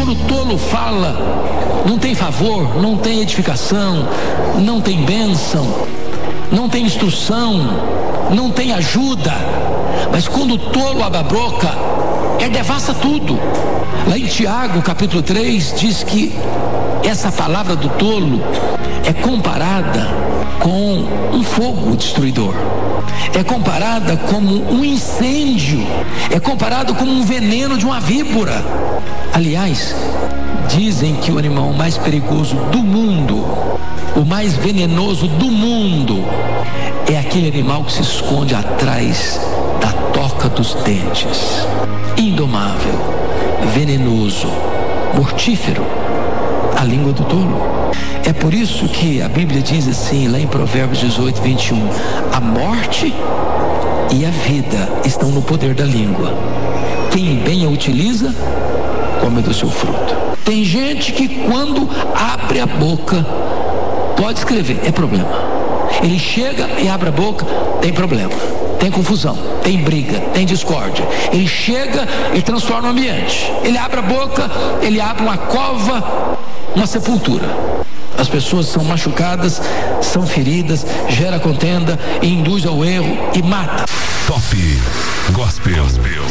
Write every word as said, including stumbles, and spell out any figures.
Quando o tolo fala, não tem favor, não tem edificação, não tem bênção, não tem instrução, não tem ajuda. Mas quando o tolo abre a boca, ele devasta tudo. Lá em Tiago, capítulo três, diz que essa palavra do tolo é comparada com um fogo destruidor, é comparada como um incêndio, é comparado como um veneno de uma víbora. Aliás, dizem que o animal mais perigoso do mundo, o mais venenoso do mundo, é aquele animal que se esconde atrás da toca dos dentes. Indomável, venenoso, mortífero, a língua do tolo. É por isso que a Bíblia diz assim, lá em Provérbios dezoito, vinte e um: a morte e a vida estão no poder da língua. Quem bem a utiliza, come do seu fruto. Tem gente que quando abre a boca, pode escrever, é problema. Ele chega e abre a boca, tem problema, tem confusão, tem briga, tem discórdia. Ele chega e transforma o ambiente. Ele abre a boca, ele abre uma cova, uma sepultura. As pessoas são machucadas, são feridas, gera contenda, induz ao erro e mata. Top Gospel.